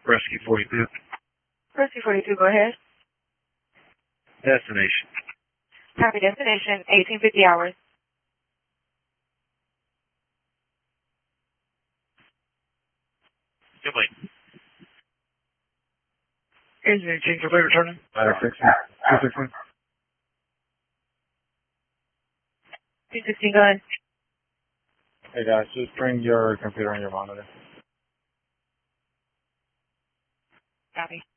Rescue 42. Rescue 42, go ahead. Destination. Copy destination, 1850 hours. Complete. Engineering team complete returning. Ladder 216. 216, go ahead. Hey guys, just bring your computer and your monitor. Copy.